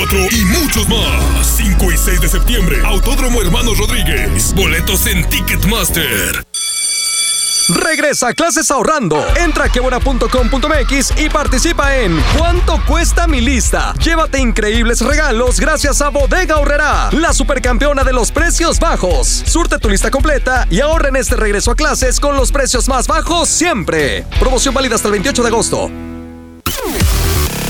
4 y muchos más. 5 y 6 de septiembre, Autódromo Hermanos Rodríguez. Boletos en Ticketmaster. Regresa a clases ahorrando. Entra a quebuena.com.mx y participa en ¿Cuánto cuesta mi lista? Llévate increíbles regalos gracias a Bodega Aurrerá, la supercampeona de los precios bajos. Surte tu lista completa y ahorra en este regreso a clases con los precios más bajos siempre. Promoción válida hasta el 28 de agosto.